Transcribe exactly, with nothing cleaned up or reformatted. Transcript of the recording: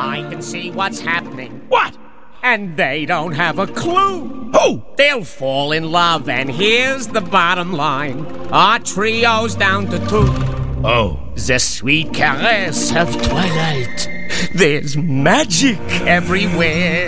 I can see what's happening. What? And they don't have a clue. Who? They'll fall in love, and here's the bottom line. Our trio's down to two. Oh. The sweet caress of twilight. There's magic everywhere.